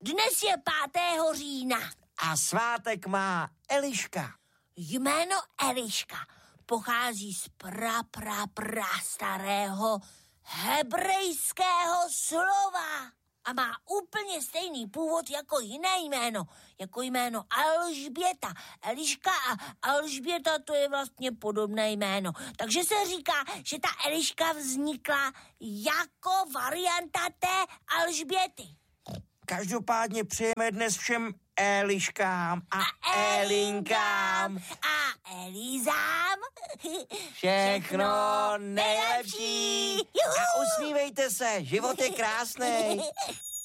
Dnes je 5. října. A svátek má Eliška. Jméno Eliška pochází z starého hebrejského slova a má úplně stejný původ jako jiné jméno, jako jméno Alžběta. Eliška a Alžběta, to je vlastně podobné jméno. Takže se říká, že ta Eliška vznikla jako varianta té Alžběty. Každopádně přejeme dnes všem Eliškám a Elinkám a Elízám všechno nejlepší. A usmívejte se, život je krásný.